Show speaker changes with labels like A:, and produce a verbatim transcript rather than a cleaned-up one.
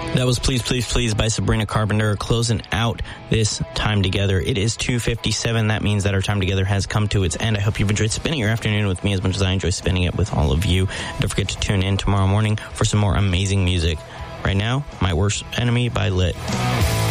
A: That was Please, Please, Please by Sabrina Carpenter, closing out this time together. It is two fifty-seven. That means that our time together has come to its end. I hope you've enjoyed spending your afternoon with me as much as I enjoy spending it with all of you. Don't forget to tune in tomorrow morning for some more amazing music. Right now, My Worst Enemy by Lit.